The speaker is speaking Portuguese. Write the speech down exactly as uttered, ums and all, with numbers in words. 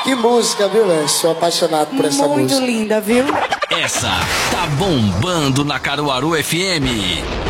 Que música, viu, velho? Sou apaixonado por essa Muito música. linda, viu? Essa tá bombando na Caruaru F M.